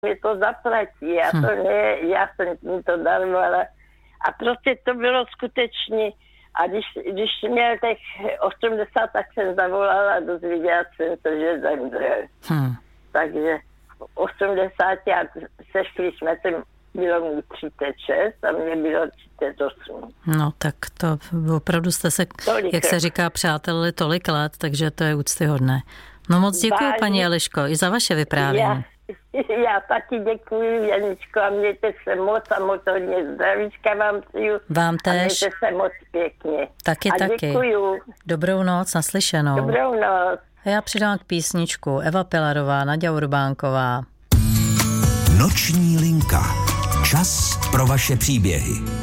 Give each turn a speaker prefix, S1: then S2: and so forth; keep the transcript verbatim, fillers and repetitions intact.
S1: mi to zaplatí. Já to hm. ne, já jsem mi to darovala. A prostě to bylo skutečně. A když, když měl těch osmdesát, tak jsem zavolala a dozvěděla jsem se, že zemřel. Hm. Takže v osmdesáti a sešli jsme se, bylo mu třicet šest a mě bylo třicet osm.
S2: No tak to opravdu jste se, tolik jak se říká, přátelili tolik let, takže to je úctyhodné. No moc děkuji, paní Eliško, i za vaše vyprávění.
S1: Já, já taky děkuji, Janičko, a mějte se moc a moc hodně zdravíčka vám přeju.
S2: Vám též.
S1: A mějte se moc pěkně.
S2: Taky,
S1: a
S2: taky.
S1: Děkuju.
S2: Dobrou noc, naslyšenou.
S1: Dobrou noc.
S2: A já přidám k písničku Eva Pilarová, Naďa Urbánková.
S3: Noční linka. Čas pro vaše příběhy.